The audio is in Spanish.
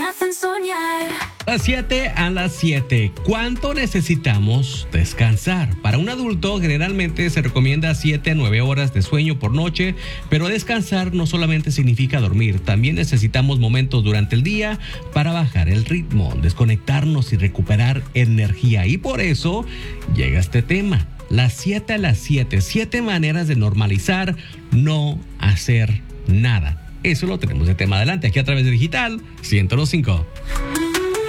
hacen soñar. Las 7 a las 7. ¿Cuánto necesitamos descansar? Para un adulto generalmente se recomienda 7 a 9 horas de sueño por noche, pero descansar no solamente significa dormir, también necesitamos momentos durante el día para bajar el ritmo, desconectarnos y recuperar energía. Y por eso llega este tema, las 7 a las 7, 7 maneras de normalizar no hacer nada. Eso lo tenemos de tema adelante aquí a través de Digital 105.